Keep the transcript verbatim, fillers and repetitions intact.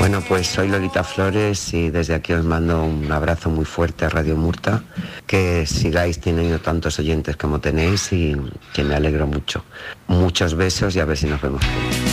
Bueno, pues soy Lolita Flores y desde aquí os mando un abrazo muy fuerte a Radio Murta, que sigáis teniendo tantos oyentes como tenéis y que me alegro mucho. Muchos besos y a ver si nos vemos pronto.